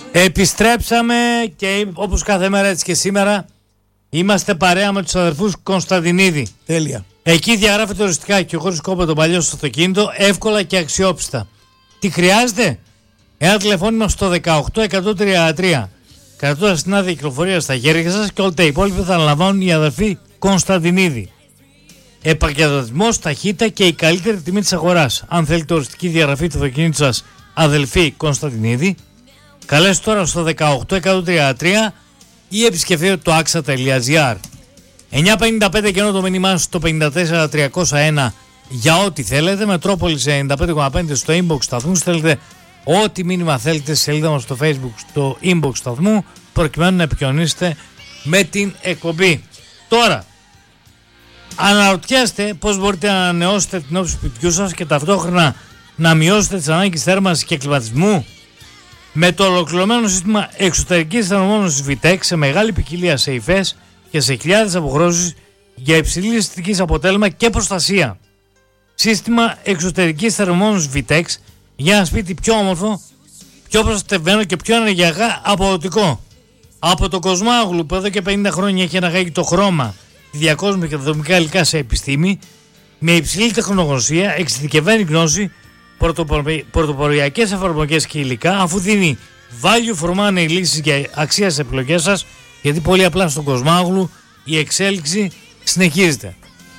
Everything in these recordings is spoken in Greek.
Επιστρέψαμε και όπως κάθε μέρα έτσι και σήμερα είμαστε παρέα με τους αδερφούς Κωνσταντινίδη. Τέλεια. Εκεί διαγράφεται οριστικά και χωρίς κόπο το παλιό στο αυτοκίνητο, εύκολα και αξιόπιστα. Τι χρειάζεται? Ένα τηλεφώνημα στο 18133. Κρατώντας την άδεια κυκλοφορία στα χέρια σας και όλα τα υπόλοιπα θα αναλαμβάνουν οι αδερφοί Κωνσταντινίδη. Επαγγελματισμός, ταχύτητα και η καλύτερη τιμή της αγοράς. Αν θέλετε οριστική διαγραφή του αυτοκίνητου σας, αδελφοί Κωνσταντινίδη, καλέστε τώρα στο 18133 ή επισκεφτείτε το axa.gr. 9.55 και ενώ το μήνυμά στο 54301 για ό,τι θέλετε. Μετρόπολης 95,5 στο inbox σταθμού. Στέλνετε ό,τι μήνυμα θέλετε στη σελίδα μας στο facebook, στο inbox σταθμού, προκειμένου να επικοινωνήσετε με την εκπομπή. Τώρα, αναρωτιέστε πώς μπορείτε να ανανεώσετε την όψη του σπιτιού σας και ταυτόχρονα να μειώσετε τις ανάγκες θέρμανσης και κλιματισμού. Με το ολοκληρωμένο σύστημα εξωτερικής θερμομόνωσης VTEX σε μεγάλη ποικιλία σε υφές και σε χιλιάδες αποχρώσεις για υψηλή αισθητικής αποτέλεσμα και προστασία. Σύστημα εξωτερικής θερμομόνωσης VTEX για ένα σπίτι πιο όμορφο, πιο προστατευμένο και πιο ενεργειακά αποδοτικό. Από το Κοσμάγλου που εδώ και 50 χρόνια έχει αναγάγει το χρώμα, τη διακόσμηση και τα δομικά υλικά σε επιστήμη, με υψηλή τεχνογνωσία, εξειδικευμένη γνώση, πρωτοποριακές εφαρμογές και υλικά, αφού δίνει value for money λύσεις για αξία στις επιλογές σας, γιατί πολύ απλά στον Κοσμάγλου η εξέλιξη συνεχίζεται.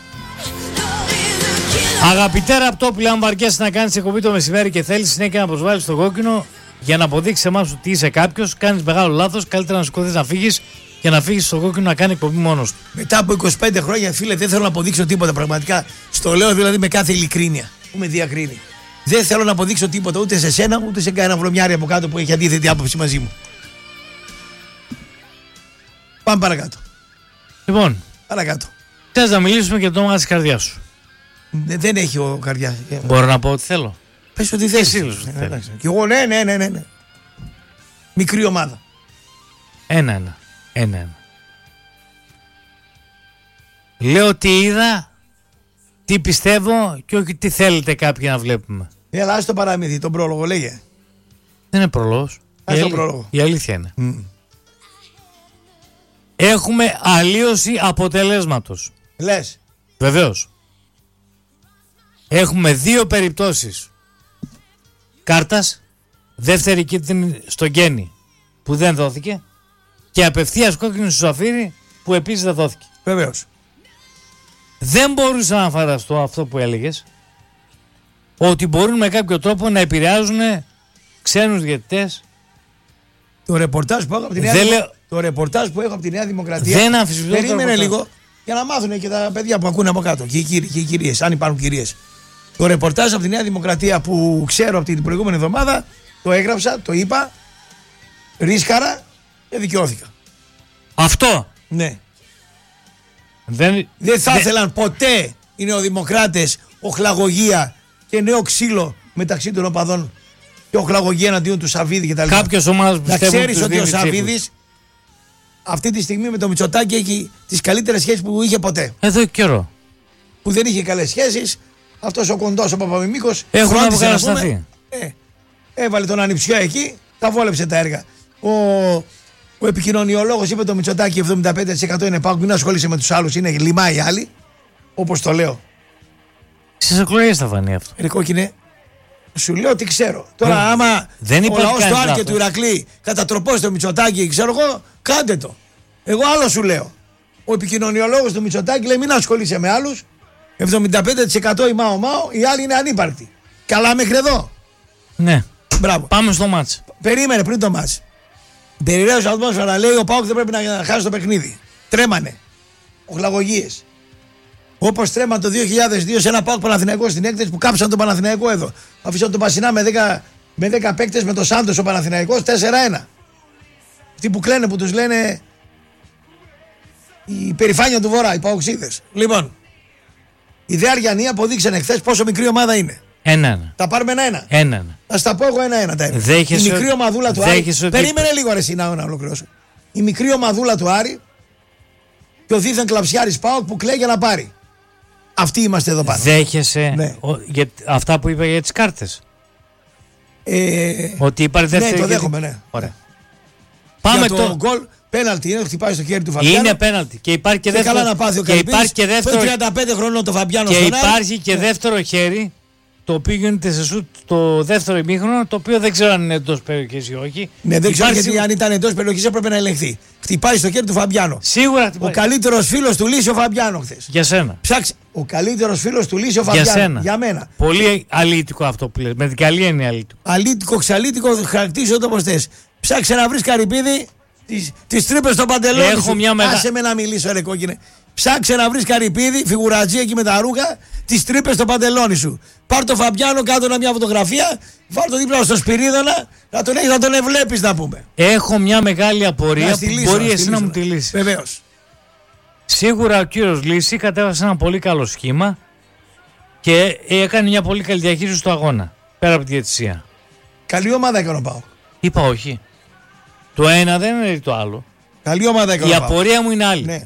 Αγαπητέ Ραπτόπουλε, αν βαριέσαι να κάνεις εκπομπή το μεσημέρι και θέλεις συνέχεια να προσβάλλεις το κόκκινο για να αποδείξεις εμάς ότι είσαι κάποιος, κάνεις μεγάλο λάθος. Καλύτερα να σηκωθείς να φύγεις και να φύγεις στο κόκκινο να κάνει εκπομπή μόνος του. Μετά από 25 χρόνια, φίλε, δεν θέλω να αποδείξω τίποτα πραγματικά. Στο λέω δηλαδή με κάθε ειλικρίνεια που με διακρίνει. Δεν θέλω να αποδείξω τίποτα ούτε σε σένα ούτε σε κανένα βρωμιάρι από κάτω που έχει αντίθετη άποψη μαζί μου. Πάμε παρακάτω. Λοιπόν, παρακάτω. Θες να μιλήσουμε για το όνομα της καρδιάς σου? Δεν έχει ο καρδιά. Μπορώ να πω ό,τι θέλω. Πες ό,τι θες. Και εγώ ναι. Μικρή ομάδα. Ένα. Λέω τι είδα, τι πιστεύω και όχι τι θέλετε κάποιοι να βλέπουμε. Έλα, ας το παραμύθι, τον πρόλογο, λέγε. Δεν είναι προλόγος. Η αλήθεια είναι. Έχουμε αλλίωση αποτελέσματος. Λες. Βεβαίως. Έχουμε δύο περιπτώσεις κάρτας, δεύτερη κίτρινη στο Γκένι που δεν δόθηκε και απευθείας κόκκινη στο Σαφίρι που επίσης δεν δόθηκε. Βεβαίως. Δεν μπορούσα να φανταστώ αυτό που έλεγες, ότι μπορούν με κάποιο τρόπο να επηρεάζουν ξένους διαιτητές. Το ρεπορτάζ που έχω από τη Νέα Δημοκρατία. Δεν αμφισβητώ. Περίμενε λίγο για να μάθουν και τα παιδιά που ακούνε από κάτω. Και οι κύριοι και οι κυρίες, αν υπάρχουν κυρίες. Το ρεπορτάζ από τη Νέα Δημοκρατία που ξέρω από την προηγούμενη εβδομάδα, το έγραψα, το είπα, ρίσκαρα και δικαιώθηκα. Αυτό. Ναι. Δεν θα ήθελαν ποτέ οι νεοδημοκράτες οχλαγωγία και νέο ξύλο μεταξύ των οπαδών και οχλαγωγία εναντίον του Σαββίδη κτλ. Κάποιες ομάδες πιστεύουν. Να ξέρεις ότι ο Σαββίδης αυτή τη στιγμή με το Μητσοτάκη έχει τις καλύτερες σχέσεις που είχε ποτέ. Εδώ καιρό. Που δεν είχε καλές σχέσεις. Αυτός ο κοντός ο Παπαμιμίκος φρόντισε να σταθεί. Έβαλε τον ανιψιά εκεί, τα βόλεψε τα έργα. Ο επικοινωνιολόγος είπε το Μητσοτάκη 75% είναι ΠΑΟΚ, μην ασχολείσαι με τους άλλους, είναι λιμά οι άλλοι. Όπως το λέω. Στις εκλογές θα φανεί αυτό. Ρε κόκκινε, σου λέω τι ξέρω. Τώρα άμα ο λαός του Άρη και του Ηρακλή κατατροπώσει το Μητσοτάκη, ξέρω εγώ, κάντε το. Εγώ άλλο σου λέω. Ο επικοινωνιολόγος του Μητσοτάκη λέει μην ασχολείσαι με άλλους. 75% η ΜΑΟ, οι άλλοι είναι ανύπαρκτοι. Καλά μέχρι εδώ. Ναι. Μπράβο. Πάμε στο μάτς. Περίμενε πριν το μάτς. Περιραίος ατμόσφαιρα λέει ο ΠΑΟΚ δεν πρέπει να χάσει το παιχνίδι. Τρέμανε. Οχλαγωγίες. Όπως τρέμαν το 2002 σε ένα ΠΑΟΚ Παναθηναϊκό στην έκθεση που κάψαν τον Παναθηναϊκό εδώ. Αφήσαν τον Πασινά με 10 παίκτες με τον Σάντος ο Παναθηναϊκός 4-1. Αυτοί που κλαίνε που τους λένε η περηφάνεια του Βορρά, οι ΠΑΟΚΣίδες. Λοιπόν, η Δε Αριανή αποδείξανε χθες πόσο μικρή ομάδα είναι. Ένα. Τα πάρουμε ένα. Θα τα πω εγώ ένα. Η μικρή ομαδούλα του Άρη. Περίμενε λίγο ρε εσύ να ολοκληρώσω. Η μικρή ομαδούλα του Άρη και ο δίθεν κλαψιάρης ΠΑΟΚ που κλαίει για να πάρει. Αυτοί είμαστε εδώ πάνω. Δέχεσαι για αυτά που είπα για τις κάρτες. Ότι υπάρχει δεύτερη. Ναι, το δέχομαι, ναι. Ωραία. Πάμε για το γκολ. Πέναλτι είναι, χτυπάει στο χέρι του Φαμπιάνο. Είναι πέναλτι. Και υπάρχει και δεύτερο. Καλά να πάθει ο Καρυπίδης. Και 35 χρονών το Φαμπιάνο. Και υπάρχει και δεύτερο χέρι, το οποίο γίνεται σε σουτ το δεύτερο ημίχρονο, το οποίο δεν ξέρω αν είναι εντός περιοχής ή όχι. Ναι, δεν ξέρω γιατί αν ήταν εντός περιοχής έπρεπε να ελεγχθεί. Χτυπάει στο χέρι του Φαμπιάνο. Σίγουρα χτυπάει. Ο καλύτερος φίλος του Λύση ο Φαμπιάνο χθες. Για σένα. Ψάξε. Ο καλύτερος φίλος του Λύση ο Φαμπιάνο. Για σένα. Για μένα. Πολύ αλήτικο αυτό που λες. Με την καλή έννοια αλήτικο. Αλήτικο, ξαλήτικο, χαρακτήρισε το όπως θες. Ψάξε να βρεις Καρυπίδη τις τρύπες στο παντελόνι. Έχω μια Άσε με να μιλήσω, ρε κόκκινε. Ψάξε να βρεις Καρυπίδη, φιγουρατζή εκεί με τα ρούχα, τις τρύπες στο παντελόνι σου. Πάρ' το Φαμπιάνο, κάτω μια φωτογραφία, βάλ' το δίπλα στο Σπυρίδωνα, να τον έχεις να τον ευλέπεις να πούμε. Έχω μια μεγάλη απορία που μπορεί εσύ να μου τη λύσεις. Βεβαίως. Σίγουρα ο κύριος Λύση κατέβασε ένα πολύ καλό σχήμα και έκανε μια πολύ καλή διαχείριση στο αγώνα. Πέρα από τη διαιτησία. Καλή ομάδα έκανε ο ΠΑΟΚ. Είπα όχι. Το ένα δεν είναι το άλλο. Καλή ομάδα έκανε Η ο ΠΑΟΚ. απορία μου είναι άλλη. Ναι.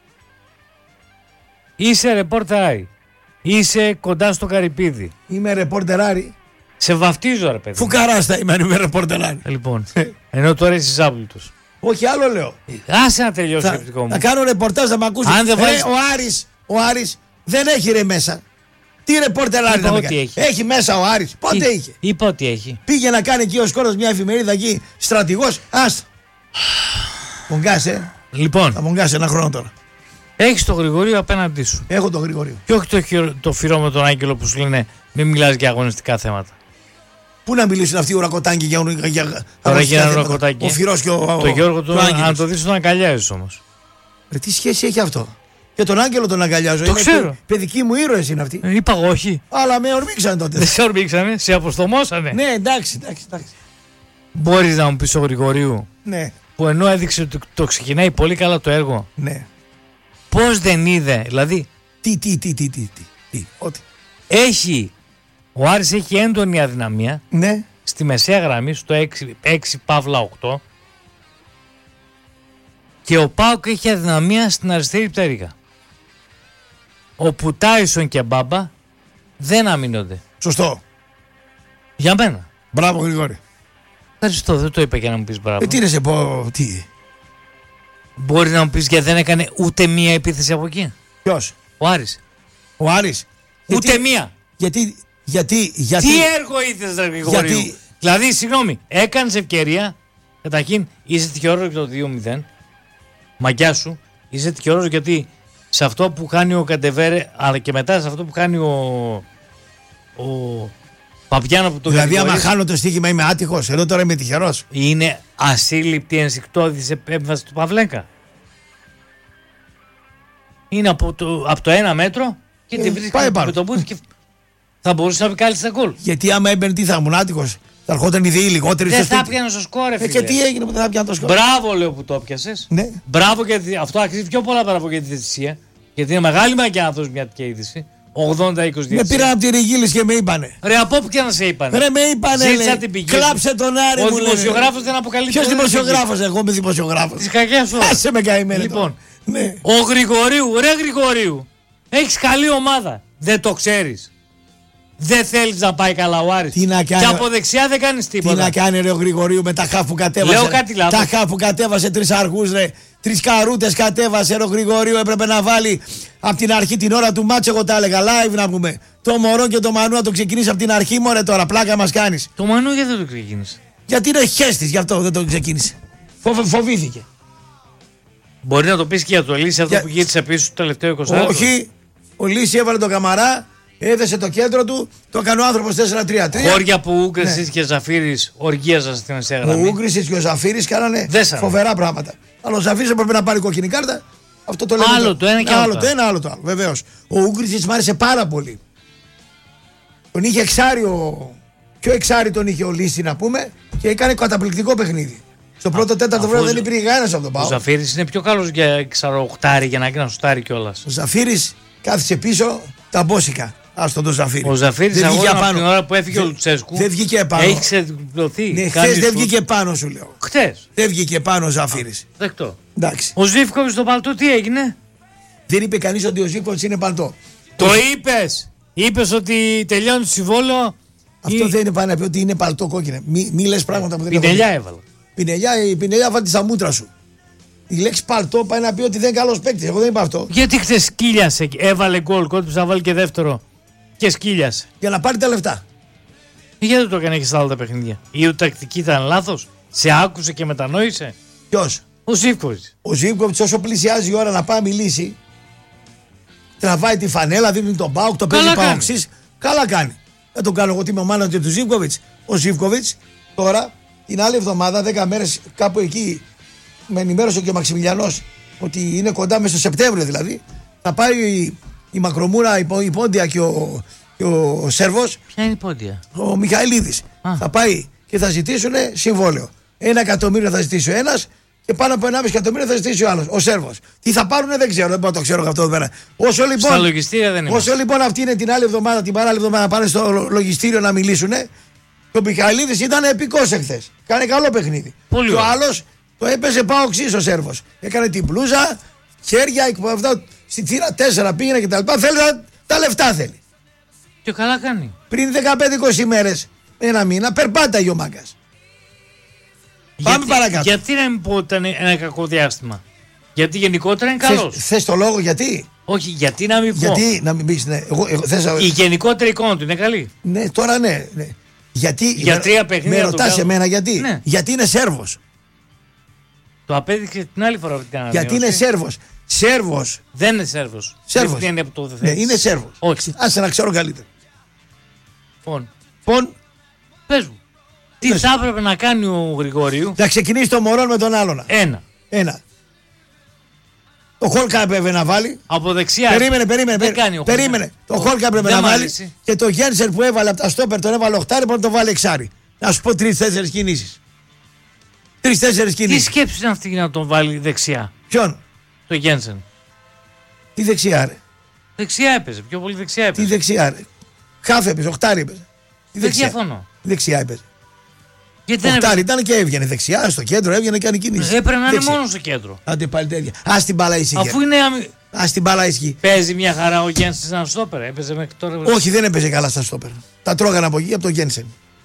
Είσαι ρεπόρτεράρι. Είσαι κοντά στο Καρυπίδι. Είμαι ρεπόρτεράρι. Σε βαφτίζω, ρε παιδί. Φουκαράς θα είμαι ρεπόρτεράρι. Λοιπόν, ενώ τώρα είσαι ζάμπλουτος. Όχι, άλλο λέω. Άσε να τελειώσει το κριτικό μου. Θα κάνω ρεπορτάζ να με ακούσει. Αν δεν βάλεις... ο Άρης δεν έχει ρε μέσα. Τι ρεπόρτεράρι να με κάνει. Έχει μέσα ο Άρης. Πότε είχε. Είπα ότι έχει. Πήγε να κάνει εκεί ο Σκόρας μια εφημερίδα εκεί. Στρατηγός. Άστα. Μογκάσε. Λοιπόν. Θα μογκάσε ένα χρόνο τώρα. Έχεις το Γρηγορείο απέναντί σου. Έχω το Γρηγορείο. Και όχι το φυρό με τον Άγγελο που σου λένε μην μιλάς για αγωνιστικά θέματα. Πού να μιλήσουν αυτοί οι ουρακοτάγκοι για αγωνιστικά θέματα. Ο Φυρός και ο το Γιώργο του αν το δεις τον αγκαλιάζεις όμως. Τι σχέση έχει αυτό. Και τον Άγγελο τον αγκαλιάζω. Το ξέρω. Παιδικοί μου ήρωες είναι αυτοί. Είπα όχι. Αλλά με ορμήξαν τότε. Δεν σε ορμήξανε, σε αποστομώσανε. Ναι, εντάξει. Μπορείς να μου πεις ο Γρηγορίου. Ναι. Που ενώ έδειξε ότι το ξεκινάει πολύ καλά το έργο. Ναι. Πώς δεν είδε, δηλαδή. Ότι. Ο Άρης έχει έντονη αδυναμία. Ναι. Στη μεσαία γραμμή, στο 6 παύλα 8. Και ο ΠΑΟΚ έχει αδυναμία στην αριστερή πτέρυγα. Όπου Τάισον και Μπάμπα δεν αμήνονται. Σωστό. Για μένα. Μπράβο, Γρηγόρη. Ευχαριστώ, δεν το είπα για να μου πεις μπράβο. Τι να σε πω, τι. Μπορεί να μου πεις γιατί δεν έκανε ούτε μία επίθεση από εκεί. Ποιος? Ο Άρης. Ο Άρης. Ούτε μία. Γιατί. Τι έργο ήθελες, ρε Γρηγορίου. Δηλαδή, συγγνώμη, έκανες ευκαιρία. Καταρχήν, είσαι τυχερός για το 2-0. Μαγιά σου. Είσαι τυχερός γιατί σε αυτό που κάνει ο Καντεβέρε, αλλά και μετά σε αυτό που κάνει ο Παπιάνο που το δηλαδή, άμα χάνω το στοίχημα είμαι άτυχος. Εδώ τώρα είμαι τυχερός. Είναι ασύλληπτη ενσυκτώδης επέμβαση του Παυλέκα. Είναι από το 1 μέτρο και τη βρίσκει με το μπούτι και θα μπορούσε να πει κάλυψε τα γκολ. Γιατί άμα έμπαινε τι θα ήμουν άτυχος. Θα ερχόταν οι δύο λιγότεροι. Δεν θα πιάνε στο σκόρ, φίλε. Και τι έγινε που δεν θα πιάνε το σκόρ. Μπράβο, λέω που το πιάσες. Ναι. Μπράβο, γιατί αυτό αξίζει πιο πολλά μπράβο για τη διαιτησία. Γιατί είναι μεγάλη μαγιά να δώσει μια τέτοια είδηση. 80-20 διαιτησία. Με πήραν από τη Ριγίλης και με είπανε. Ρε, από όπου και να σε είπανε. Ρε, με είπανε. Ζήτησα την πηγή. Κλάψε τον Άρη. Ο δημοσιογράφος δεν αποκαλύπτει. Ποιος δημοσιογράφος, εγώ είμαι δημοσιογράφος. Τη κακιά σου. Άσε με καημένη. Λοιπόν, ναι. Ο Γρηγορίου, ρε Γρηγορίου. Έχεις καλή ομάδα. Δεν το ξέρεις. Δεν θέλεις να πάει καλά ο Άρης. Τι να κάνει. Και από δεξιά δεν κάνεις τίποτα. Τι να κάνει ρε ο Γρηγορίου με τα χαφ που κατέβασε. Λέω κάτι λάθος. Τα χαφ που κατέβασε 3 αργούς ρε. 3 καρούτες κατέβασε ρε ο Γρηγορίου. Έπρεπε να βάλει από την αρχή την ώρα του μάτς. Εγώ τα έλεγα live να πούμε. Το Μωρό και το Μανού να το ξεκινήσει από την αρχή. Μωρέ τώρα πλάκα μας κάνεις. Το Μανού γιατί δεν το ξεκίνησε. Γιατί είναι χέστης γι' αυτό δεν το ξεκίνησε. Φοβήθηκε. Μπορεί να το πεις και για το Λύση αυτό που γύρισε πίσω το τελευταίο 20 λεπτό. Όχι. Ο Λύση έβαλε τον Καμαρά. Έδεσε το κέντρο του, το έκανε ο άνθρωπος 4-3-3. Χώρια που ο Ούγκρισιτς και ο Ζαφύρης οργίαζαν στην μεσαία γραμμή. Ο Ούγκρισιτς και ο Ζαφύρης κάνανε φοβερά πράγματα. Αλλά ο Ζαφύρης έπρεπε να πάρει κόκκινη κάρτα. Αυτό το λέμε. Άλλο το ένα και άλλο το ένα, άλλο το άλλο. Βεβαίως. Ο Ούγκρισιτς μ' άρεσε πάρα πολύ. Τον είχε πιο εξάρι τον είχε ο Λύση να πούμε και έκανε καταπληκτικό παιχνίδι. Στο πρώτο τέταρτο βράδυ δεν υπήρχε κανένας από τον ΠΑΟΚ. Ο Ζαφύρης είναι πιο καλός για ξαροχτάρι για να σουτάρει κιόλας. Ο Ζαφύρης κάθισε πίσω τα μπόσικα. Άστον τον Ζαφύρη. Ο Ζαφύρης αγώνα από την ώρα που έφυγε ο Λουτσέσκου. Δεν βγήκε επάνω. Έχει ξεδιπλωθεί. Ναι, χθες δεν βγήκε πάνω σου λέω. Χθες. Δεν βγήκε πάνω ο Ζαφύρης. Δεκτό. Εντάξει. Ο Ζίβκοβιτς στο παλτό τι έγινε. Δεν είπε κανείς ότι ο Ζίβκοβιτς είναι παλτό. Το είπες. Είπες ότι τελειώνει το συμβόλαιο. Αυτό δεν είναι πάνω να πει ότι είναι παλτό κόκκινο. Μη λες πράγματα που δεν Πινελιά έβαλα. Η Πινελιά βάλει στα μούτρα σου. Η λέξη παλτό πάει να πει ότι δεν είναι καλός παίκτης. Εγώ δεν είπα αυτό. Γιατί χθες σκύλιασε, έβαλε γκολ, κόντυψε να βάλει και δεύτερο και σκύλιασε. Για να πάρει τα λεφτά. Γιατί το έκανε και στα άλλα τα παιχνίδια? Η τακτική ήταν λάθος, σε άκουσε και μετανόησε. Ποιος? Ο Ζίβκοβιτς. Ο Ζίβκοβιτς όσο πλησιάζει η ώρα να πάει να μιλήσει, τραβάει τη φανέλα, δίνει τον ΠΑΟΚ, το παίζει ΠΑΟΚΣΙΣ. Καλά κάνει. Δεν τον κάνω εγώ, τι είμαι ο μάνατζερ του Ζίβκοβιτς. Ο Ζίβκοβιτς τώρα την άλλη εβδομάδα, 10 μέρες κάπου εκεί, με ενημέρωσε και ο Μαξιμιλιανός ότι είναι κοντά μέσα στο Σεπτέμβριο δηλαδή. Θα πάει η Μακρομούρα, η Πόντια και ο Σέρβος. Ποια είναι η Πόντια? Ο Μιχαηλίδης. Θα πάει και θα ζητήσουν συμβόλαιο. 1 εκατομμύριο θα ζητήσει ο ένας και πάνω από 1,5 εκατομμύριο θα ζητήσει ο άλλος, ο Σέρβος. Τι θα πάρουνε δεν ξέρω, δεν μπορώ να το ξέρω αυτό εδώ πέρα. Στα λογιστήρια δεν είναι. Όσο λοιπόν αυτοί είναι την άλλη εβδομάδα, την παράλληλη εβδομάδα πάνε στο λογιστήριο να μιλήσουν, ο Μιχαηλίδης ήταν επικός εχθές. Κάνε καλό παιχνίδι. Πολύ και ο άλλος το έπαιζε ΠΑΟΚΣΙΣ ο Σέρβος. Έκανε την μπλούζα, χέρια, στη θύρα 4 πήγαινε και τα λοιπά. Θέλει τα λεφτά θέλει. Και καλά κάνει. Πριν 15-20 μέρες, ένα μήνα, περπάταγε ο μάγκας. Πάμε παρακάτω. Γιατί να μην πω ότι ήταν ένα κακό διάστημα? Γιατί γενικότερα είναι καλός. Θες το λόγο γιατί? Όχι, γιατί να μην πω. Γιατί να μην πεις, ναι. Η γενικότερη εικόνα του είναι καλή. Ναι, τώρα ναι. Γιατί, για 3 παιχνίδια. Με ρωτάς εμένα γιατί? Ναι. Γιατί είναι Σέρβος. Το απέδειξε την άλλη φορά. Γιατί είναι Σέρβος. Σέρβος. Δεν είναι Σέρβος. Σέρβος. Δεν είναι από το ναι, είναι Σέρβος. Όχι. Άσε να ξέρω καλύτερα. Πον. Πες μου. Τι θα έπρεπε να κάνει ο Γρηγορίου? Να ξεκινήσει το Μωρόν με τον άλλον. Ένα. Το Χόλκα έπρεπε να βάλει. Από δεξιά. Περίμενε. Το Χόλκα έπρεπε να βάλει. Και το Γένσερ που έβαλε από τα στόπερ τον έβαλε οχτάρι, μπορεί να το βάλει εξάρι. Να σου πω 3-4 κινήσεις. 3-4 κινήσεις. Τι σκέψη είναι αυτή να τον βάλει δεξιά? Ποιον? Το Γένσεν. Τι δεξιά ρε? Δεξιά έπαιζε. Πιο πολύ δεξιά έπαιζε. Τι δεξιά ρε? Χάφ έπαιζε, οχτάρι έπαιζε. Δεν διαφωνώ. Δεξιά έπαιζε. Γιατί δεν οχτάρι ήταν και έβγαινε δεξιά, στο κέντρο έβγαινε και αν κίνηση. Έπρεπε να είναι μόνο στο κέντρο. Άντε πάλι τέτοια. Ας την μπάλα ισχύει. Αφού είναι. Ας την μπάλα ισχύει. Παίζει μια χαρά ο Γένσεν σαν στόπερ. Έπαιζε μέχρι τώρα. Όχι, δεν έπαιζε καλά στα στόπερ. Τα τρώγανε από εκεί από τον Γένσεν.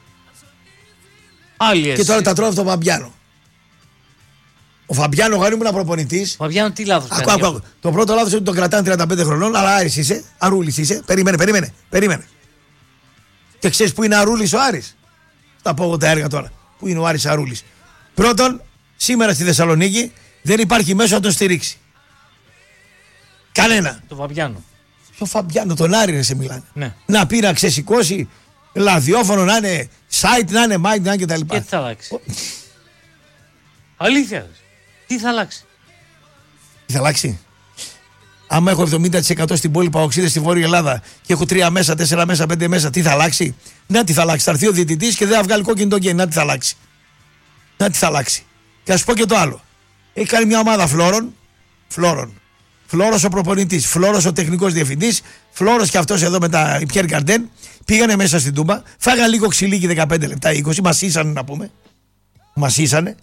Και τώρα τα τρώω από τον Φαμπιάνο. Ο Φαμπιάνο γάρι μου είναι προπονητής. Ο Φαμπιάνο τι λάθος κάνει? Το πρώτο λάθος είναι ότι τον κρατάνε 35 χρονών, αλλά Άρης είσαι, Αρούλης είσαι. Περίμενε. Και ξέρεις που είναι Αρούλης ο Άρης? Θα πω εγώ τα έργα τώρα. Πού είναι ο Άρης Αρούλης? Πρώτον, σήμερα στη Θεσσαλονίκη δεν υπάρχει μέσο να τον στηρίξει. Κανένα. Το Φαμπιάνο. Ποιο Φαμπιάνο, τον Άρη σε μιλάνε. Ναι. Να πει να ξεσηκώσει, λαδιόφωνο να είναι site, να είναι mic, να είναι κτλ. Και τι θα αλλάξει? Αλήθεια. Τι θα αλλάξει? Τι θα αλλάξει? Άμα έχω 70% στην πόλη Παοξίδες στη Βόρεια Ελλάδα και έχω 3 μέσα, 4 μέσα, 5 μέσα, τι θα αλλάξει? Να τι θα αλλάξει? Θα έρθει ο διαιτητής και δεν θα βγάλει κόκκινη το γκέι. Να τι θα αλλάξει? Και α σου πω και το άλλο. Έχει κάνει μια ομάδα φλόρων. Φλόρος ο προπονητής, Φλόρος ο τεχνικός διευθυντής, Φλόρος και αυτός εδώ με τα Πιέρ Καρντέν. Πήγανε μέσα στην Τούμπα, φάγανε λίγο ξυλίκι 15 λεπτά, 20, μασίσανε να πούμε. Μασίσανε.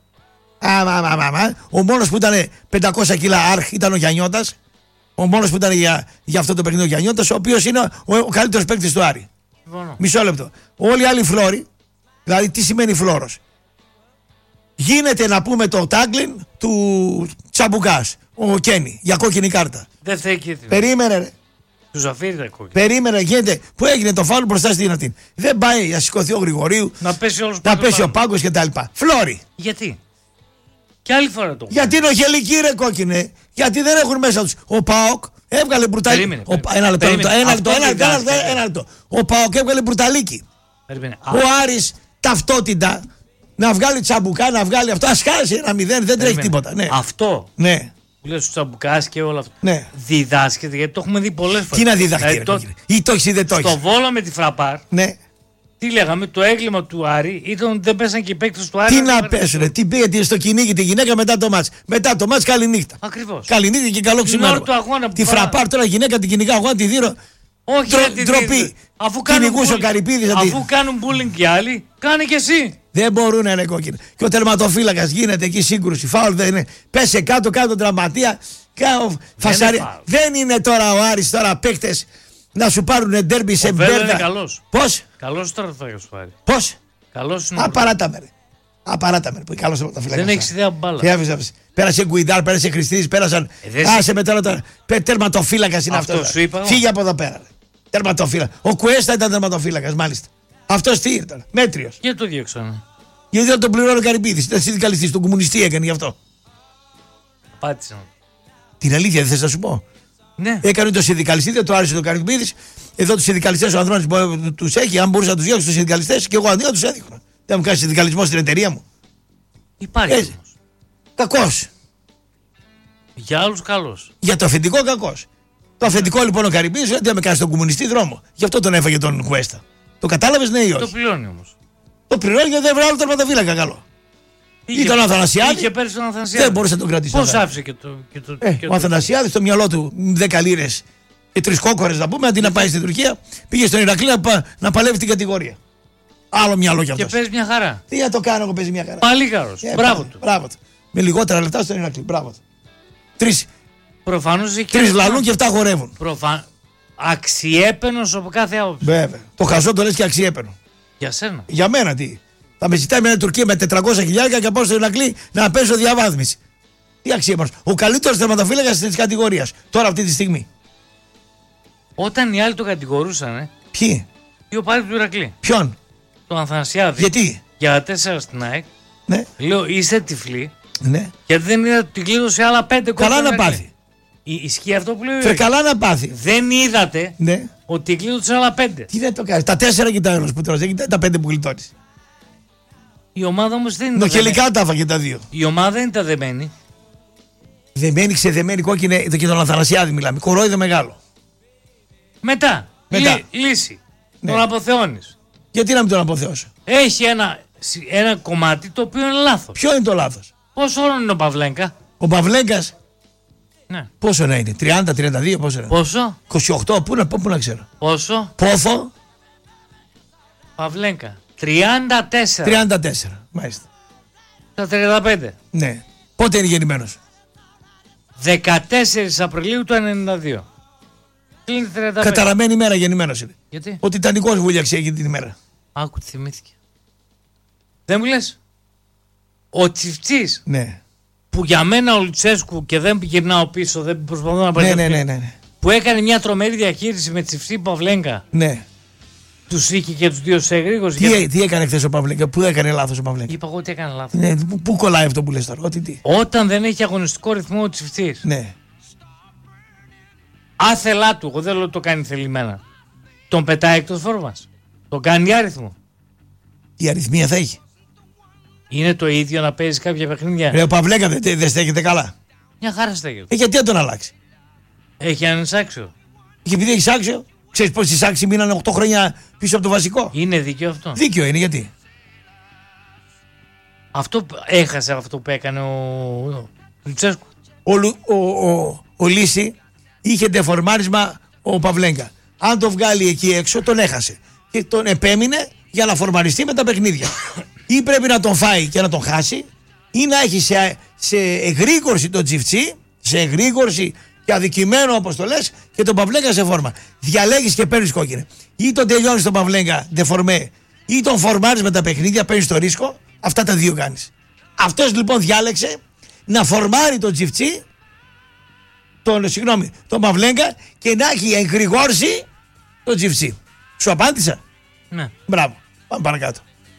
Ο μόνος που ήταν 500 κιλά αρχ ήταν ο Γιαννιώτας. Ο μόνος που ήταν για αυτό το παιχνίδι ο Γιαννιώτας, ο οποίος είναι ο καλύτερος παίκτης του Άρη. Μισό λεπτό. Όλοι οι άλλοι φλόροι, δηλαδή τι σημαίνει φλόρος? Γίνεται να πούμε το τάγκλιν του Τσαμπουκάς, ο Κένι, για κόκκινη κάρτα. Δεν θέλει. Περίμενε ρε. Του Ζαφίρι τα κόκκινα. Περίμενε, γίνεται. Που έγινε το φάουλ μπροστά στην Αθήνα. Δεν πάει να σηκωθεί ο Γρηγορίου, να πέσει, ο πάγκος κτλ. Φλόρι. Γιατί? Και άλλη φορά το. Γιατί είναι οχελικοί ρε κόκκινε. Γιατί δεν έχουν μέσα τους. Ο ΠΑΟΚ έβγαλε μπρουταλίκι. Ένα λεπτό. Ο ΠΑΟΚ έβγαλε μπρουταλίκι. Ο Άρης ταυτότητα. Να βγάλει Τσαμπουκά, να βγάλει αυτό. Ας χάσει 1-0, δεν τρέχει τίποτα. Ναι. Αυτό. Ναι. Που λες του Τσαμπουκάς και όλα αυτά. Ναι. Διδάσκεται, γιατί το έχουμε δει πολλές φορές. Τι να διδαχτεί, ή το έχεις ή δεν το έχεις. Στο Βόλο με τη Φραπάρ. Ναι. Τι λέγαμε, το έγκλημα του Άρη ήταν ότι δεν πέσαν και οι παίκτες του Άρη. Τι να πέσουνε, τι πήγε στο κυνήγι τη γυναίκα μετά το μάτς. Μετά το μάτς καληνύχτα. Ακριβώς. Καληνύχτα και καλό ξημέρωμα. Τη Φραπάρ τώρα γυναίκα την κυνηγά, εγώ τη δίνω. Όχι, ντροπή. Κυνηγούσε ο Καρυπίδης. Αφού κάνουν bullying και άλλοι, κάνε και εσύ. Δεν μπορούν να είναι κόκκινα. Και ο τερματοφύλακας γίνεται εκεί σύγκρουση. Φάουλ δεν είναι. Πέσε κάτω τραυματία. Φασαρία. Δεν είναι τώρα ο Άρης τώρα παίκτες να σου πάρουν ντέρμπι σε μπέρδα. Είναι καλός. Πώς? Καλός τώρα θα σου πάρει. Πώς? Καλός είναι. Παράτα με ρε. Απαράτα με που είναι καλό τερματοφύλακα. Δεν έχει ιδέα από μπάλα. Πέρασε Γκουιντάρ, πέρασε Χριστίδης, πέρασαν. Άσε με τώρα. Τερματοφύλακα είναι αυτό. Φύγε από εδώ πέρα. Τερματοφύλακα. Ο Κουέστα ήταν τερματοφύλακα, μάλιστα. Αυτό τι ήταν. Μέτριο. Και το διώξανε. Γιατί δεν τον πληρώνει ο Καρυπίδης. Ήταν συνδικαλιστής, τον κομμουνιστή έκανε γι' αυτό. Πάτησαν. Την αλήθεια δεν θες να σου πω. Ναι. Έκανε το συνδικαλιστή, δεν του άρεσε το Καρυπίδης. Εδώ του συνδικαλιστέ ο Ανδρώνης του έχει. Αν μπορούσα να του διώξει του συνδικαλιστέ και εγώ αντί να του έδειχνα. Δεν μου κάνει συνδικαλισμό στην εταιρεία μου. Υπάρχει όμως. Κακός. Για άλλους καλός. Για το αφεντικό κακός. Το αφεντικό λοιπόν ο Καρυπίδης δεν με κάνει στον κομμουνιστή δρόμο. Γι' αυτό τον έφαγε τον Κουέστα. Το κατάλαβες, ναι ή όχι? Το πληρώνει όμως. Το πληρώνει γιατί δεν βρει άλλο τερματοφύλακα καλό. Ή τον Αθανασιάδη. Είχε πέρσι τον Αθανασιάδη. Δεν μπορούσε να τον κρατήσει. Πώς άφησε και το. Ο Αθανασιάδης στο μυαλό του 10 λίρες και 3 κόκορες να πούμε, αντί να πάει στην Τουρκία, πήγε στον Ηρακλή να παλεύει την κατηγορία. Άλλο μυαλό κι αυτό. Και παίζει μια χαρά. Τι να το κάνω εγώ, παίζει μια χαρά. Πάλι καλός. Μπράβο του. Μπράβο του. Με λιγότερα λεπτά στον Ηρακλή. Μπράβο του. Προφανώς τρεις λαλούν και 7 χορεύουν. Αξιέπαινος από κάθε άποψη. Βέβαια. Το χαζό το λες και αξιέπαινο. Για σένα. Για μένα τι. Θα με ζητάει μια Τουρκία με 400.000 και πάω στον Ηρακλή να παίζω διαβάθμιση. Τι αξιέπαινος. Ο καλύτερος τερματοφύλακας της κατηγορίας. Τώρα αυτή τη στιγμή. Όταν οι άλλοι το κατηγορούσαν. Ποιοι? Οι οπαδοί του Ηρακλή. Ποιον? Τον Αθανασιάδη. Γιατί? Για 4 στην ΑΕΚ. Ναι. Λέω είστε τυφλοί. Ναι. Γιατί δεν είδατε ότι κλείδωσε άλλα 5 κόμματα. Καλά να πάθει. Ισχύει αυτό που λέει. Καλά να πάθει. Δεν είδατε, ναι, ότι κλείδωσε άλλα 5. Τι δεν το κάνει. Τα 4 κοιτάει όλος που τρως. Δεν κοιτάει τα 5 που γλιτώνει. Η ομάδα όμως δεν είναι. Νοχελικά τα έφαγε τα 2. Η ομάδα δεν ήταν δεμένη. Δεμένη, ξεδεμένη κόκκινη και τον Αθανασιάδη μιλάμε. Κορόιδο μεγάλο. Μετά. Λύση. Ναι. Τον αποθεώνεις. Γιατί να μην τον αποθεώσω? Έχει ένα κομμάτι το οποίο είναι λάθος. Ποιο είναι το λάθος? Πόσο χρόνο είναι ο Παυλέγκα? Ο Παυλέγκας. Ναι. Πόσο να είναι? 30-32 πόσο είναι? Πόσο? 28. Πού να ξέρω? Πόσο? Πόθο? Παυλέγκα. 34. 34. Μάλιστα. Τα 35. Ναι. Πότε είναι γεννημένος? 14 Απριλίου του 92. Κλείνει 35. Καταραμένη ημέρα γεννημένος είναι. Γιατί? Ο Τιτανικός βούλιαξε εκείνη την ημέρα. Άκου τι θυμήθηκε. Δεν μου λες. Ο Τσιφτσής. Ναι. Που για μένα ο Λουτσέσκου και δεν γυρνάω πίσω, δεν προσπαθώ να πάρω. Ναι. Που έκανε μια τρομερή διαχείριση με Τσιφτσί Παυλέγκα. Ναι. Τους είχε και τους δύο σε εγρήγορση. Τι έκανε χθες ο Παυλέγκα? Πού έκανε λάθος ο Παυλέγκα? Είπα εγώ ότι έκανε λάθος. Ναι, πού κολλάει αυτό που λες τώρα? Τι? Όταν δεν έχει αγωνιστικό ρυθμό ο Τσιφτσής. Ναι. Άθελά του, εγώ δεν λέω ότι το κάνει θελημένα. Τον πετάει εκτός φόρμας. Τον κάνει άριθμο. Τι αριθμία θα έχει? Είναι το ίδιο να παίζει κάποια παιχνίδια. Ο Παυλέγκα δεν στέκεται καλά. Μια χαρά στέκεται. Γιατί να τον αλλάξει? Έχει ανεξάξιο. Και επειδή έχει άξιο, ξέρεις πως οι Σάξοι μείνανε 8 χρόνια πίσω από το βασικό. Είναι δίκαιο αυτό? Δίκαιο είναι, γιατί? Αυτό έχασε αυτό που έκανε ο Λουτσέσκου. Ο Λύση είχε ντεφορμάρισμα ο Παυλέγκα. Αν το βγάλει εκεί έξω, τον έχασε. Και τον επέμεινε για να φορμαριστεί με τα παιχνίδια. Ή πρέπει να τον φάει και να τον χάσει, ή να έχει σε εγρήγορση τον Τσιφτσί, σε εγρήγορση και αδικημένο όπως το λες, και τον Παυλέγκα σε φόρμα. Διαλέγεις και παίρνεις κόκκινη. Ή τον τελειώνεις τον Παυλέγκα ντεφορμέ, ή τον φορμάρεις με τα παιχνίδια, παίρνεις το ρίσκο. Αυτά τα δύο κάνεις. Αυτός λοιπόν διάλεξε να φορμάρει τον Τσιφτσί, τον Παυλέγκα, και να έχει εγρηγόρσει τον Τσιφτσί. Σου απάντησα? Ναι. Μπράβο. Πάμε παρακάτω.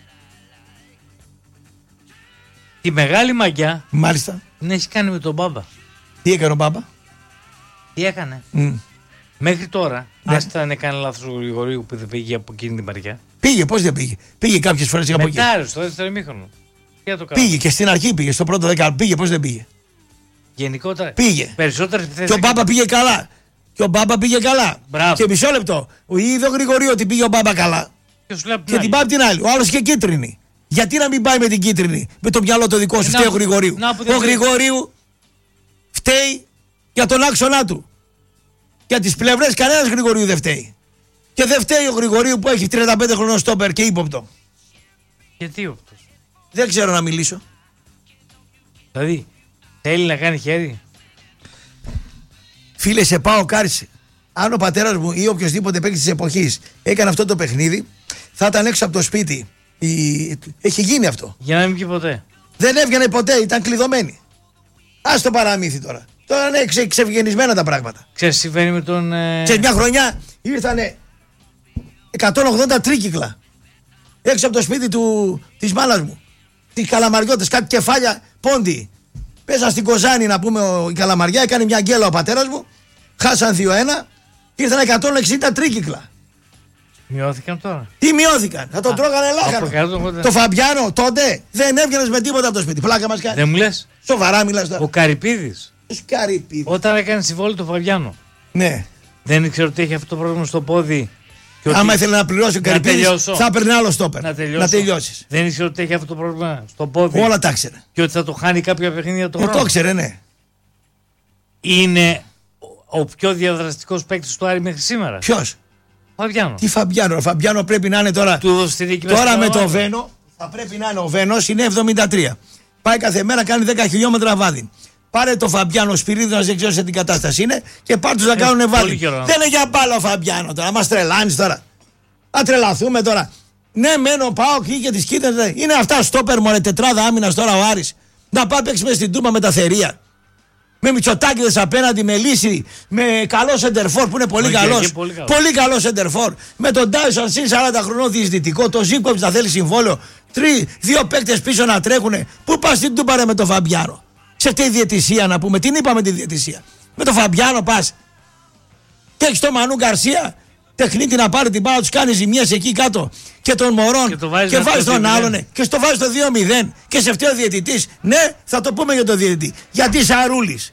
Τη μεγάλη μαγιά. Μάλιστα. την έχει κάνει με τον Μπάμπα. Τι έκανε ο Μπάμπα? Τι έκανε? Μέχρι τώρα, άστα αν έκανε λάθος ο Γρηγορίου που δεν πήγε από εκείνη την μεριά. Πήγε, πώς δεν πήγε? Πήγε κάποιες φορές από εκεί. Μετά, στο δεύτερο ημίχρονο. Πήγε και στην αρχή πήγε, στο πρώτο δεκάλεπτο. Πήγε, πώς δεν πήγε? Γενικότερα. Πήγε. Περισσότερες επιθέσεις. Και ο Μπάμπα πήγε καλά. Και ο Μπάμπα πήγε καλά. Μπράβο. Και μισό λεπτό. Είδε ο Γρηγορίου ότι πήγε ο Μπάμπα καλά. Και την πάει απ' την άλλη. Ο άλλος και κίτρινη. Γιατί να μην πάει με την κίτρινη? Με το μυαλό το δικό σου φταίει ο Γρηγορίου. Ο Γρηγορίου φταίει για τον άξονά του. Για τις πλευρές κανένας Γρηγορίου δεν φταίει. Και δεν φταίει ο Γρηγορίου που έχει 35 χρονών στόπερ και ύποπτο. Γιατί ύποπτος? Δεν ξέρω να μιλήσω. Δηλαδή, θέλει να κάνει χέρι. Φίλε, σε πάω κάρση. Αν ο πατέρας μου ή οποιοδήποτε παίκτη της εποχής έκανε αυτό το παιχνίδι, θα ήταν έξω από το σπίτι Έχει γίνει αυτό. Για να μην βγει ποτέ. Δεν έβγαινε ποτέ, ήταν κλειδωμένη. Ας το παραμύθι τώρα. Τώρα είναι ξευγενισμένα τα πράγματα. Ξέρεις, συμβαίνει με τον. Σε μια χρονιά ήρθανε 180 τρίκυκλα έξω από το σπίτι της μάνας μου. Τις καλαμαριώτες, κάτι κεφάλια πόντι. Πέσαν στην Κοζάνη να πούμε η καλαμαριά, έκανε μια γκέλα ο πατέρας μου. Χάσαν 2-1. Ήρθαν 160 τρίκυκλα. Μειώθηκαν τώρα. Τι μειώθηκαν, θα τον τρώγανε λάχανο. Το Φαμπιάνο τότε δεν έβγαινε με τίποτα από το σπίτι. Πλάκα μας κάνει. Δεν μου λες. Σοβαρά μιλάς τώρα. Ο Καρυπίδης. Όταν έκανε συμβόλαιο το Φαμπιάνο. Ναι. Δεν ήξερε ότι έχει αυτό το πρόβλημα στο πόδι. Άμα ήθελε να πληρώσει ο Καρυπίδης, θα έπαιρνε άλλο στόπερ. Να τελειώσεις. Δεν ήξερε ότι έχει αυτό το πρόβλημα στο πόδι. Όλα τα ήξερε. Και ότι θα το χάνει κάποια παιχνίδια το χρόνο. Το ήξερε, ναι. Είναι ο πιο διαδραστικός παίκτης του Άρη μέχρι σήμερα. Ποιος? Φαμπιάνο. Τι Φαμπιάνο? Ο Φαμπιάνο πρέπει να είναι τώρα. Τώρα με το Βένο θα πρέπει να είναι. Ο Βένος είναι 73. Πάει κάθε μέρα, κάνει 10 χιλιόμετρα βάδι. Πάρε το Φαμπιάνο Σπυρίδη να σε ξέρει τι κατάσταση είναι και πάρ' τους να κάνουν βάδι. Δεν είναι για μπάλα ο Φαμπιάνο τώρα. Μας τρελάνεις τώρα. Να τρελαθούμε τώρα. Ναι, μένω, πάω εκεί και τις κοίτας. Είναι αυτά στόπερ μωρέ, τετράδα άμυνας τώρα ο Άρης. Να πάει παίξει μέσα στην Τούμπα με τα Θερία. Με Μητσοτάκηδες απέναντι, με Λύση, με καλό σεντερφόρ που είναι πολύ καλός. Πολύ καλό σεντερφόρ. Με τον Τάισον συν 40 χρονών διεισδυτικό, το Ζήκοβιτς να θέλει συμβόλαιο. 2 παίκτες πίσω να τρέχουνε. Πού πας στην Τούμπα με τον Φαμπιάνο? Σε αυτή η διαιτησία να πούμε, την είπαμε τη διαιτησία. Με τον Φαμπιάνο πας. Και έχεις τον Μανού Γκαρσία, τεχνίτη να πάρει την μπάλα, τους κάνει ζημιές εκεί κάτω. Και τον Μωρόν και βάζει τον άλλον. Και στο βάζει το 2-0. Και σε αυτή ο διαιτητής. Ναι, θα το πούμε για τον διαιτητή. Γιατί Σαρούλης.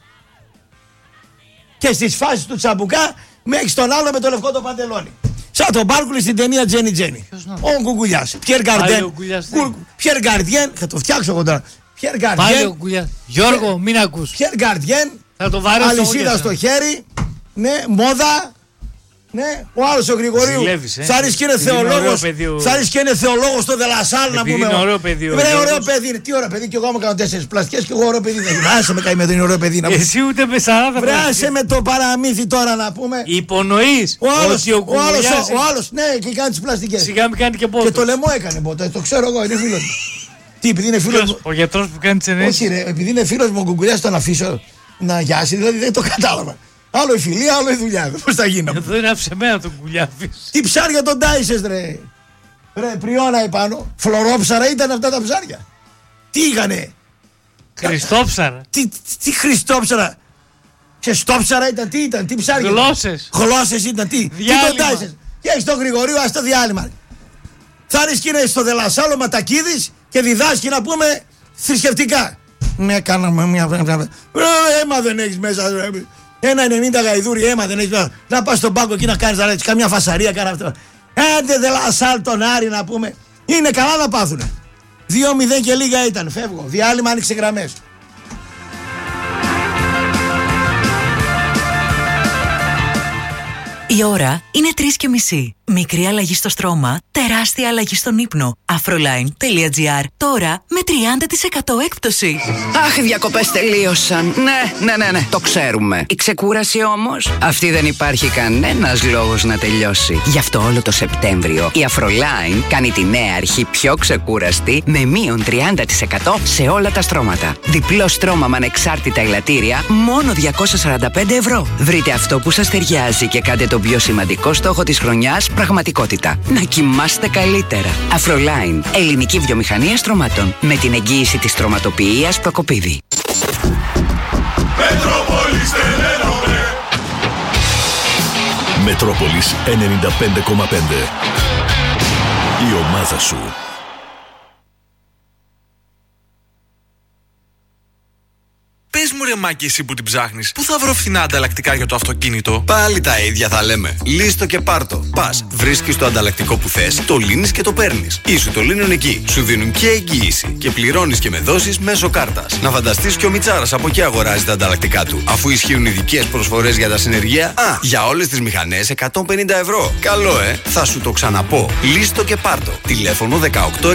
Και στις φάσεις του Τσαμπουκά με έχεις τον άλλο με το λευκό το παντελόνι. Σαν τον Μπάρκουλη στην ταινία Τζένι Τζένι. Ο Κουκουλιάς. Πιέρ Γκαρδιέν. Θα το φτιάξω εγώ τώρα. Πιέρ Γκαρδιέν. Γιώργο, μην ακούς. Πιέρ Γκαρδιέν. Θα το βαρέσω. Αλυσίδα στο χέρι. Ναι, μόδα. Ναι, ο άλλος ο Γρηγορίου. Θα ρίξει και είναι θεολόγος. Θα ρίξει και είναι θεολόγος στο Δελασάλ να πούμε. Είναι ωραίο παιδί. Ωραίο παιδί είναι. Τι ωραίο παιδί. Και εγώ άμα κάνω 4 πλαστικές και εγώ ωραίο παιδί. Άσε με καημένο, είναι ωραίο παιδί. Εσύ ούτε με 40. Βράσε με το παραμύθι τώρα να πούμε. Υπονοείς. Ο άλλος, ναι, και κάνει τις πλαστικές. Σιγά μην κάνει και πόδι. Και το λαιμό έκανε ποτέ. Το ξέρω εγώ, είναι φίλος μου. Τι, επειδή είναι φίλος μου. Ο γιατρός που κάνει τις ενέσεις. Όχι, ρε, επειδή είναι φίλος μου ο Κουκουλιάς, τον αφήσω να γιάσει. Δηλαδή δεν το κατάλαβα. Άλλο η φιλία, άλλο η δουλειά. Πώς θα γίναμε. Εδώ είναι άφησε μένα τον Κουλιάφης. Τι ψάρια τον τάισες ρε. Ρε πριώνα επάνω. Φλωρόψαρα ήταν αυτά τα ψάρια. Τι είχανε. Χριστόψαρα. Τι χριστόψαρα. Και στόψαρα ήταν, τι ήταν, τι ψάρια. Γλώσσες ήταν, τι τον τάισες. Και έχεις τον Γρηγορίου, ας το διάλειμμα. Θα ρίσκει στο Δελασάλο Ματακίδης και διδάσκει να πούμε θρησκευτικά. Ναι, κάναμε μια. Έμα δεν έχεις μέσα. 1,90 γαϊδούρι αίμα δεν έχει. Να πας στον πάγκο εκεί να κάνεις να καμιά φασαρία, κάνα αυτό. Άντε Δελασάλ τον Άρη να πούμε. Είναι καλά να πάθουνε. 2-0 και λίγα ήταν. Φεύγω. Διάλειμμα, άνοιξε γραμμές. Η ώρα είναι 3:30. Μικρή αλλαγή στο στρώμα, τεράστια αλλαγή στον ύπνο. Afroline.gr. Τώρα με 30% έκπτωση. Αχ, οι διακοπές τελείωσαν. Ναι, το ξέρουμε. Η ξεκούραση όμως, αυτή δεν υπάρχει κανένας λόγος να τελειώσει. Γι' αυτό όλο το Σεπτέμβριο η Afroline κάνει τη νέα αρχή πιο ξεκούραστη με μείον 30% σε όλα τα στρώματα. Διπλό στρώμα με ανεξάρτητα ελαττήρια, μόνο 245 ευρώ. Βρείτε αυτό που σας ταιριάζει και κάντε τον πιο σημαντικό στόχο της χρονιάς πραγματικότητα. Να κοιμάστε καλύτερα. Afroline, ελληνική βιομηχανία στρωμάτων. Με την εγγύηση της στρωματοποιίας Προκοπίδη. Μετρόπολης 95,5. Η ομάδα σου. Πες μου ρε Μάκη, εσύ που την ψάχνεις, πού θα βρω φθηνά ανταλλακτικά για το αυτοκίνητο? Πάλι τα ίδια θα λέμε. Λύστο και πάρτο. Πας, βρίσκεις το ανταλλακτικό που θες, το λύνεις και το παίρνεις. Ή σου το λύνουν εκεί. Σου δίνουν και εγγύηση. Και πληρώνεις και με δόσεις μέσω κάρτας. Να φανταστείς και ο Μιτσάρας από εκεί αγοράζει τα ανταλλακτικά του. Αφού ισχύουν ειδικές προσφορές για τα συνεργεία, για όλες τις μηχανές 150 ευρώ. Καλό, θα σου το ξαναπώ. Λύστο και πάρτο. Τηλέφωνο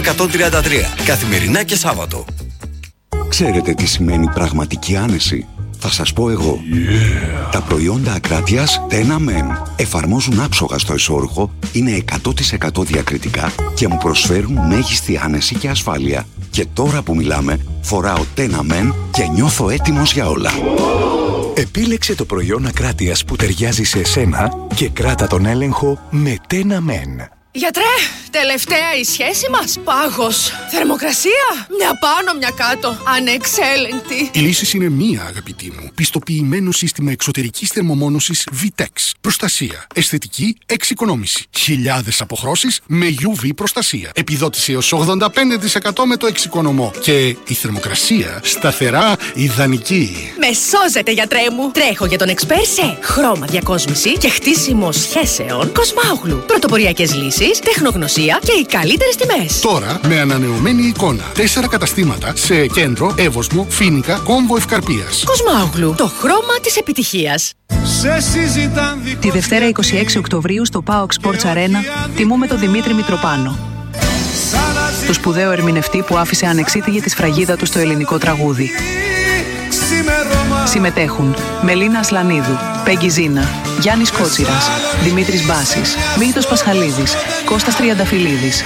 18133. Καθημερινά και Σάββατο. Ξέρετε τι σημαίνει πραγματική άνεση? Θα σας πω εγώ. Τα προϊόντα Ακράτειας Tenamen εφαρμόζουν άψογα στο εσώρουχο, είναι 100% διακριτικά και μου προσφέρουν μέγιστη άνεση και ασφάλεια. Και τώρα που μιλάμε, φοράω Tenamen και νιώθω έτοιμος για όλα. Επίλεξε το προϊόν Ακράτειας που ταιριάζει σε εσένα και κράτα τον έλεγχο με Tenamen. Γιατρέ, τελευταία η σχέση μας πάγος. Θερμοκρασία, μια πάνω μια κάτω, ανεξέλεγκτη. Η λύση είναι μία, αγαπητή μου. Πιστοποιημένο σύστημα εξωτερικής θερμομόνωσης VTEX. Προστασία, αισθητική, εξοικονόμηση. Χιλιάδες αποχρώσεις με UV προστασία. Επιδότηση έως 85% με το εξοικονομό. Και η θερμοκρασία σταθερά ιδανική. Με σώζετε, γιατρέ μου. Τρέχω για τον εξπέρ σε χρώμα διακόσμηση και χτίσιμο σχέσεων Κοσμάογλου. Πρωτοποριακές λύσεις, τεχνογνωσία και οι καλύτερες τιμές. Τώρα με ανανεωμένη εικόνα. 4 καταστήματα σε Κέντρο, Εύωσμο, Φοίνικα, Κόμβο Ευκαρπίας. Κοσμάογλου, το χρώμα της επιτυχίας. Τη Δευτέρα 26 Οκτωβρίου στο PAOK Sports Arena τιμούμε τον Δημήτρη Μητροπάνο, το σπουδαίο ερμηνευτή που άφησε ανεξίτηγη τη σφραγίδα του στο ελληνικό τραγούδι. Συμμετέχουν Μελίνα Ασλανίδου, Πέγγι Ζίνα, Γιάννης Κότσιρας, Δημήτρης Μπάσης, Μύθος Πασχαλίδης, Κώστας Τριανταφυλλίδης.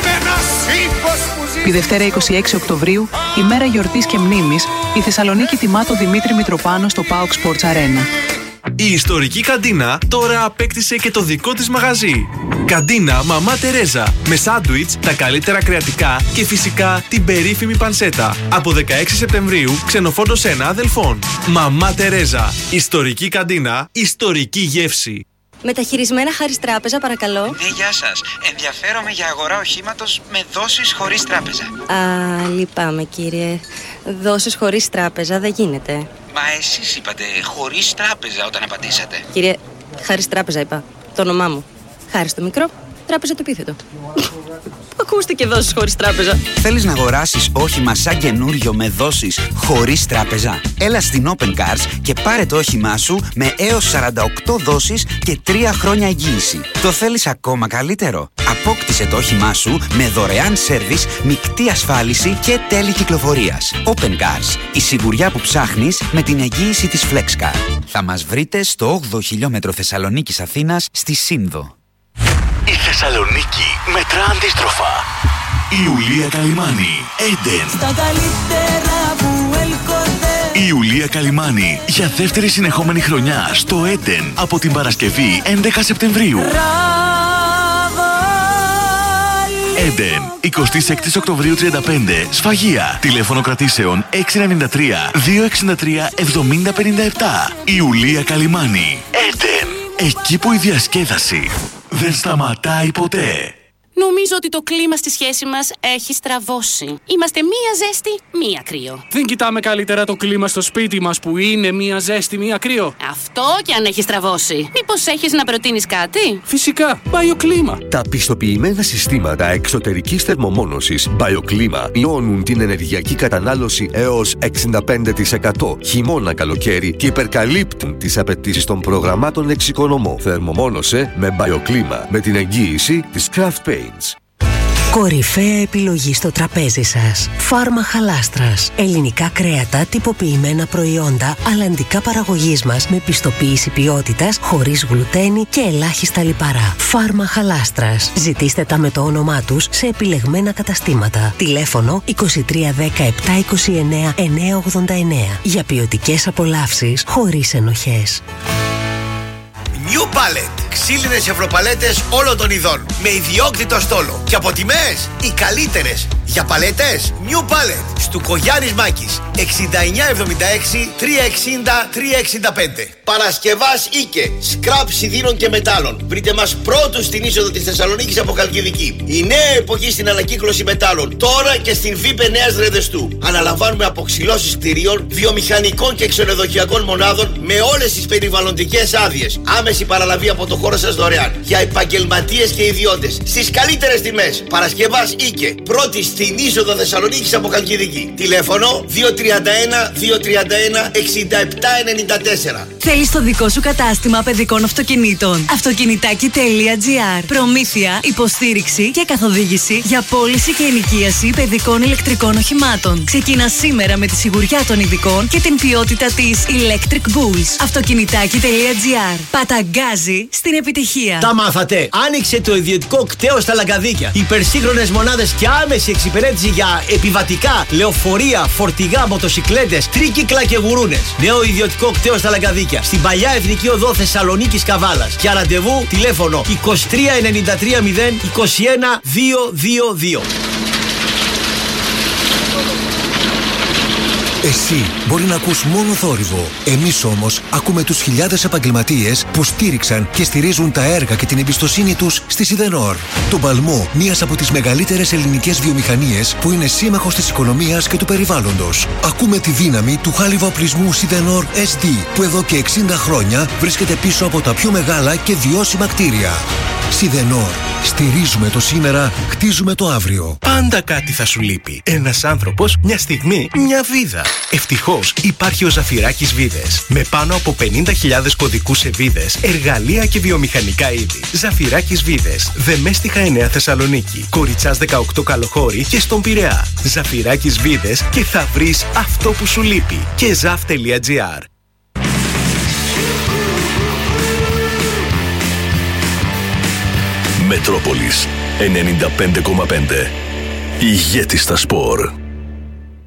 Τη Δευτέρα 26 Οκτωβρίου, ημέρα γιορτής και μνήμης, η Θεσσαλονίκη τιμά τον Δημήτρη Μητροπάνο στο PAOK Sports Arena. Η ιστορική καντίνα τώρα απέκτησε και το δικό της μαγαζί. Καντίνα Μαμά Τερέζα. Με σάντουιτς, τα καλύτερα κρεατικά και φυσικά την περίφημη πανσέτα. Από 16 Σεπτεμβρίου, Ξενοφόντος 1 Αδελφών. Μαμά Τερέζα. Ιστορική καντίνα, ιστορική γεύση. Μεταχειρισμένα Χάρις Τράπεζα, παρακαλώ. Ναι, γεια σας. Ενδιαφέρομαι για αγορά οχήματος με δόσεις χωρίς τράπεζα. Α, λυπάμαι κύριε. Δόσεις χωρίς τράπεζα δεν γίνεται. Μα εσείς είπατε χωρίς τράπεζα όταν απαντήσατε. Κύριε, Χάρις Τράπεζα είπα. Το όνομά μου. Χάρις το μικρό, Τράπεζα το επίθετο. Ακούστηκε δόσεις χωρίς τράπεζα. Θέλεις να αγοράσεις όχημα σαν καινούριο με δόσεις χωρίς τράπεζα? Έλα στην Open Cars και πάρε το όχημά σου με έως 48 δόσεις και 3 χρόνια εγγύηση. Το θέλεις ακόμα καλύτερο? Απόκτησε το όχημά σου με δωρεάν σέρβις, μεικτή ασφάλιση και τέλη κυκλοφορίας. Open Cars. Η σιγουριά που ψάχνεις με την εγγύηση της FlexCar. Θα μας βρείτε στο 8ο χιλιόμετρο Θεσσαλονίκης Αθήνας στη Σύνδο. Η Θεσσαλονίκη μετρά αντίστροφα. Η Ιουλία Καλυμάνη, Έντεν. Στα καλύτερα που έλκονται. Η Ιουλία Καλυμάνη για δεύτερη συνεχόμενη χρονιά στο Έντεν από την Παρασκευή 11 Σεπτεμβρίου. Έντεν, 26 Οκτωβρίου 35, Σφαγεία. Τηλέφωνο κρατήσεων 693 263 7057. Η Ιουλία Καλυμάνη, Έντεν. Εκεί που η διασκέδαση δεν σταματάει ποτέ. Νομίζω ότι το κλίμα στη σχέση μας έχει στραβώσει. Είμαστε μία ζέστη, μία κρύο. Δεν κοιτάμε καλύτερα το κλίμα στο σπίτι μας που είναι μία ζέστη, μία κρύο? Αυτό και αν έχει στραβώσει. Μήπως έχεις να προτείνεις κάτι? Φυσικά, BioClima. Τα πιστοποιημένα συστήματα εξωτερικής θερμομόνωσης BioClima μειώνουν την ενεργειακή κατανάλωση έως 65% χειμώνα καλοκαίρι και υπερκαλύπτουν τις απαιτήσεις των προγραμμάτων εξοικονομώ. Θερμομόνωσε με BioClima με την εγγύηση της Craft Paints. Κορυφαία επιλογή στο τραπέζι σας. Φάρμα Χαλάστρας. Ελληνικά κρέατα, τυποποιημένα προϊόντα, αλλαντικά παραγωγής μας με πιστοποίηση ποιότητας, χωρίς γλουτένι και ελάχιστα λιπαρά. Φάρμα Χαλάστρας. Ζητήστε τα με το όνομά τους σε επιλεγμένα καταστήματα. Τηλέφωνο 2310 729 989. Για ποιοτικές απολαύσεις χωρίς ενοχές. New Pallet. Ξύλινες ευρωπαλέτες όλων των ειδών. Με ιδιόκτητο στόλο. Και από τιμές οι καλύτερες. Για παλέτες New Pallet. Στουκογιάννης Μάκης 6976 360 365. Παρασκευάς Ίκε. Σκραπ σιδήρων και μετάλλων. Βρείτε μας πρώτους στην είσοδο της Θεσσαλονίκης από Χαλκιδική. Η νέα εποχή στην ανακύκλωση μετάλλων. Τώρα και στην ΒΥΠΕ Νέας Ρεδεστού. Αναλαμβάνουμε αποξυλώσεις κτηρίων, βιομηχανικών και ξενοδοχειακών μονάδων με όλες τις περιβαλλοντικές άδειες. Άμεση παραλαβή από το χώρο σας δωρεάν. Για επαγγελματίες και ιδιώτες. Στις καλύτερες τιμές. Παρασκευάς Ίκε. Πρώτη στη στην είσοδο Θεσσαλονίκης από Χαλκιδική. Τηλέφωνο 231-231-6794. Θέλεις το δικό σου κατάστημα παιδικών αυτοκινήτων? Αυτοκινητάκι.gr. Προμήθεια, υποστήριξη και καθοδήγηση για πώληση και ενοικίαση παιδικών ηλεκτρικών οχημάτων. Ξεκινά σήμερα με τη σιγουριά των ειδικών και την ποιότητα της Electric Bulls. Αυτοκινητάκι.gr. Παταγκάζει στην επιτυχία. Τα μάθατε. Άνοιξε το ιδιωτικό κτέο στα Λαγκαδίκια. Υπερσύγχρονες μονάδες και άμεση εξυπηρέτηση για επιβατικά, λεωφορεία, φορτηγά, μοτοσικλέτες, τρίκυκλα και γουρούνες. Νέο ιδιωτικό κτέο στα Λαγκαδίκια. Στην παλιά Εθνική Οδό Θεσσαλονίκης Καβάλας. Για ραντεβού τηλέφωνο 23 93 0 21 222. Εσύ μπορεί να ακούς μόνο θόρυβο. Εμείς όμως ακούμε τους χιλιάδες επαγγελματίες που στήριξαν και στηρίζουν τα έργα και την εμπιστοσύνη τους στη Σιδενόρ. Το παλμό, μίας από τις μεγαλύτερες ελληνικές βιομηχανίες που είναι σύμμαχος της οικονομίας και του περιβάλλοντος. Ακούμε τη δύναμη του χάλιβα-οπλισμού Σιδενόρ SD, που εδώ και 60 χρόνια βρίσκεται πίσω από τα πιο μεγάλα και βιώσιμα κτίρια. Σιδενόρ. Στηρίζουμε το σήμερα, χτίζουμε το αύριο. Πάντα κάτι θα σου λείπει. Ένας άνθρωπος, μια στιγμή, μια βίδα. Ευτυχώς υπάρχει ο Ζαφυράκης Βίδες. Με πάνω από 50.000 κωδικούς σε βίδες, εργαλεία και βιομηχανικά είδη. Ζαφυράκης Βίδες. Δεμέστιχα 9 Θεσσαλονίκη. Κοριτσάς 18 Καλοχώρη και στον Πειραιά. Ζαφυράκης Βίδες και θα βρεις αυτό που σου λείπει. Και zaf.gr. Μετρόπολης 95,5. Ηγέτης στα σπορ.